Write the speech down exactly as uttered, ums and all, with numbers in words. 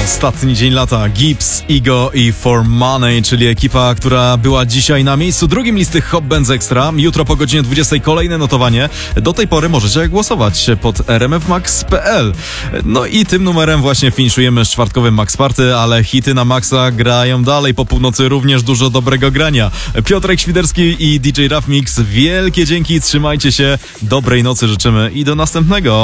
Ostatni dzień lata. Gibbs, Ego i For Money, czyli ekipa, która była dzisiaj na miejscu drugim listy Hot Bands Extra. Jutro po godzinie dwudziestej kolejne notowanie. Do tej pory możecie głosować pod r m f max kropka p l. No i tym numerem właśnie finiszujemy z czwartkowym Max Party, ale hity na Maxa grają dalej. Po północy również dużo dobrego grania. Piotrek Świderski i D J Raf Mix, wielkie dzięki, trzymajcie się, dobrej nocy życzymy i do następnego.